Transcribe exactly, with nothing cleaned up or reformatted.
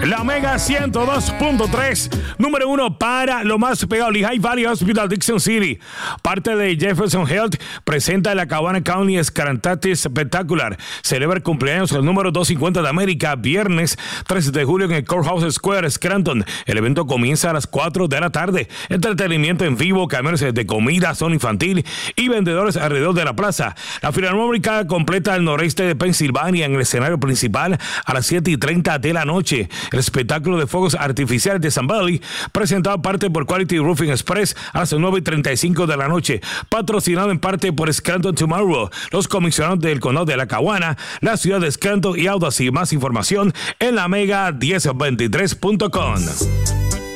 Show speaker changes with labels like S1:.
S1: La Mega ciento dos punto tres, número uno para lo más pegado, Lehigh Valley Hospital, Dixon City. Parte de Jefferson Health presenta la Cabana County Scarantate Spectacular. Celebra el cumpleaños el número doscientos cincuenta de América, viernes trece de julio en el Courthouse Square, Scranton. El evento comienza a las cuatro de la tarde. Entretenimiento en vivo, camiones de comida, zona infantil y vendedores alrededor de la plaza. La Filarmónica completa el noreste de Pensilvania en el escenario principal a las siete y treinta de la noche. El espectáculo de fuegos artificiales de Sun Valley, presentado en parte por Quality Roofing Express a las nueve y treinta y cinco de la noche, patrocinado en parte por Scranton Tomorrow, los comisionados del condado de Lackawanna, la ciudad de Scranton y Audacy. Más información en la mega diez veintitrés punto com.